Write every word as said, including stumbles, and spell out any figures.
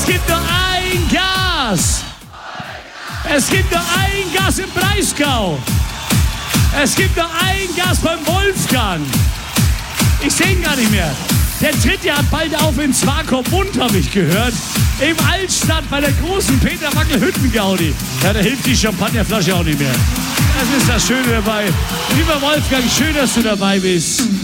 Es gibt nur ein Gas. Es gibt nur ein Gas im Breisgau. Es gibt nur ein Gas beim Wolfgang. Ich sehe ihn gar nicht mehr. Der tritt ja bald auf in Swakopmund, habe ich gehört. Im Altstadt bei der großen Peter Wackel Hüttengaudi. Ja, da hilft die Champagnerflasche auch nicht mehr. Das ist das Schöne dabei. Lieber Wolfgang, schön, dass du dabei bist.